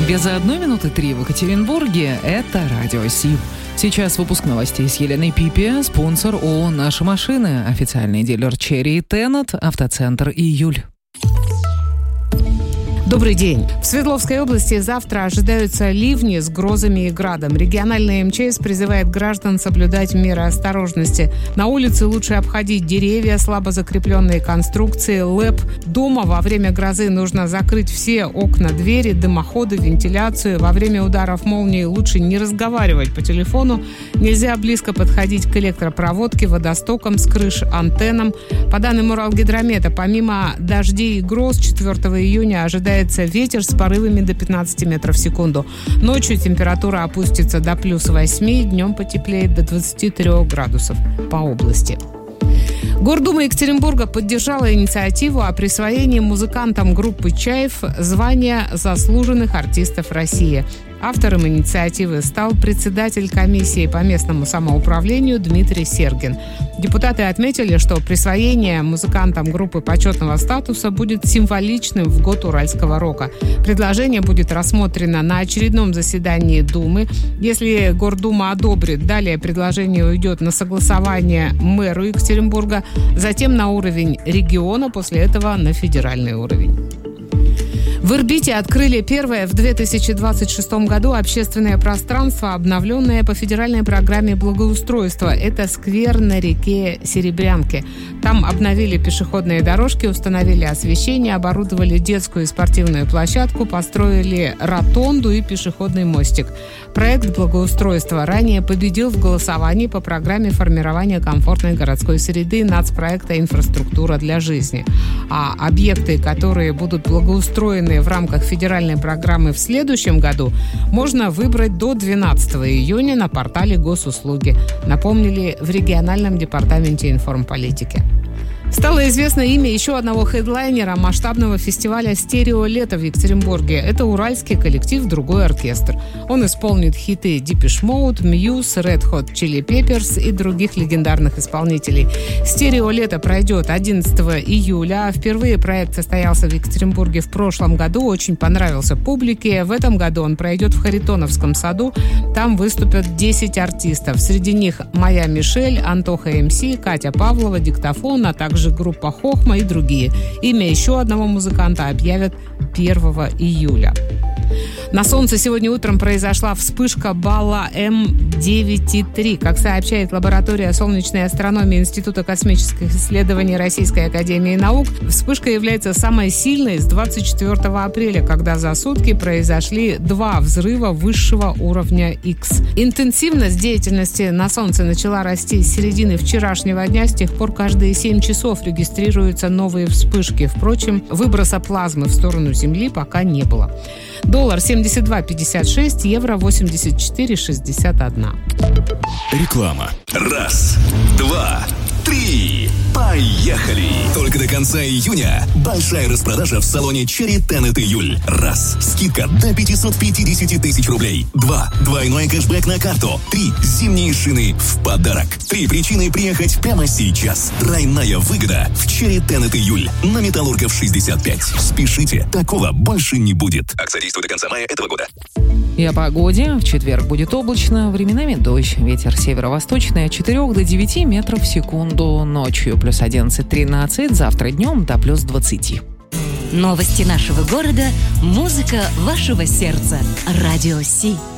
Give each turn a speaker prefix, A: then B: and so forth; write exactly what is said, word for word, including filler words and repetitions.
A: Без одной минуты три в Екатеринбурге. Это Радио Си. Сейчас выпуск новостей с Еленой Пипи. Спонсор ООО «Наши машины». Официальный дилер Cherry и Tenant. Автоцентр «Июль».
B: Добрый день. В Свердловской области завтра ожидаются ливни с грозами и градом. Региональная эм че эс призывает граждан соблюдать меры осторожности. На улице лучше обходить деревья, слабо закрепленные конструкции, ЛЭП. Дома во время грозы нужно закрыть все окна, двери, дымоходы, вентиляцию. Во время ударов молнии лучше не разговаривать по телефону. Нельзя близко подходить к электропроводке, водостокам, с крыш, антеннам. По данным Уралгидромета, помимо дождей и гроз, четвёртого июня ожидается ветер с порывами до пятнадцати метров в секунду. Ночью температура опустится до плюс восьми, днем потеплеет до двадцати трёх градусов по области. Гордума Екатеринбурга поддержала инициативу о присвоении музыкантам группы «Чайф» звания заслуженных артистов России. Автором инициативы стал председатель комиссии по местному самоуправлению Дмитрий Сергин. Депутаты отметили, что присвоение музыкантам группы почетного статуса будет символичным в год уральского рока. Предложение будет рассмотрено на очередном заседании Думы. Если Гордума одобрит, далее предложение уйдет на согласование мэру Екатеринбурга, затем на уровень региона, после этого на федеральный уровень. В Ирбите открыли первое в две тысячи двадцать шестом году общественное пространство, обновленное по федеральной программе благоустройства. Это сквер на реке Серебрянке. Там обновили пешеходные дорожки, установили освещение, оборудовали детскую и спортивную площадку, построили ротонду и пешеходный мостик. Проект благоустройства ранее победил в голосовании по программе формирования комфортной городской среды нацпроекта «Инфраструктура для жизни». А объекты, которые будут благоустроены в рамках федеральной программы в следующем году, можно выбрать до двенадцатого июня на портале Госуслуги, напомнили в региональном департаменте информполитики. Стало известно имя еще одного хедлайнера масштабного фестиваля «Стерео-лето» в Екатеринбурге. Это уральский коллектив «Другой оркестр». Он исполнит хиты Depeche Mode, Muse, Red Hot Chili Peppers и других легендарных исполнителей. «Стерео-лето» пройдет одиннадцатого июля. Впервые проект состоялся в Екатеринбурге в прошлом году. Очень понравился публике. В этом году он пройдет в Харитоновском саду. Там выступят десять артистов. Среди них Моя Мишель, Антоха эм си, Катя Павлова, Диктофон, а также также группа Хохма и другие. Имя еще одного музыканта объявят первого июля. На Солнце сегодня утром произошла вспышка балла эм девять и три. Как сообщает лаборатория солнечной астрономии Института космических исследований Российской академии наук, вспышка является самой сильной с двадцать четвёртого апреля, когда за сутки произошли два взрыва высшего уровня X. Интенсивность деятельности на Солнце начала расти с середины вчерашнего дня. С тех пор каждые семь часов регистрируются новые вспышки. Впрочем, выброса плазмы в сторону Земли пока не было. Доллар семьдесят два пятьдесят шесть, евро восемьдесят четыре шестьдесят один.
C: Реклама. Раз, два, три. Поехали! Только до конца июня большая распродажа в салоне Cherry Tenant «Июль». Раз. Скидка до пятьсот пятьдесят тысяч рублей. Два. Двойной кэшбэк на карту. Три. Зимние шины в подарок. Три причины приехать прямо сейчас. Тройная выгода в Cherry Tenant «Июль» на Металлургов шестьдесят пять. Спешите, такого больше не будет. Акция действует до конца мая этого года.
A: И о погоде. В четверг будет облачно, временами дождь. Ветер северо-восточный от четырёх до девяти метров в секунду. Ночью плюс одиннадцать-тринадцать, завтра днем до плюс двадцати.
D: Новости нашего города, музыка вашего сердца. Радио Си.